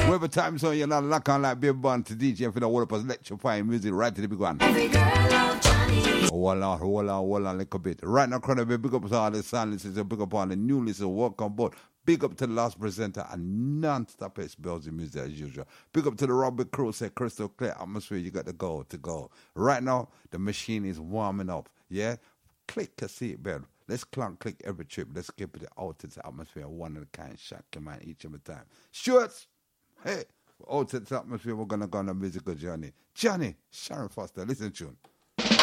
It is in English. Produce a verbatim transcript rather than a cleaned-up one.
Whatever time so you're not lock on like Baby Bond to D J for the whole of us electrifying music right to the big one. Every girl love Johnny. Hold on, hold on, hold on a little bit. Right now, Chrono, big up to all the silence, big up on the new listeners, welcome board. Big up to the last presenter and non-stop exposing music as usual. Big up to the Robert Crew, say crystal clear atmosphere, you got to go, to go. Right now, the machine is warming up, yeah? Click a seatbelt. Let's clunk, click every trip. Let's keep it out to the atmosphere, one of a kind, shot, come on, each of the time. Shorts, hey, out to the atmosphere, we're going to go on a musical journey. Johnny, Sharon Foster, listen to tune.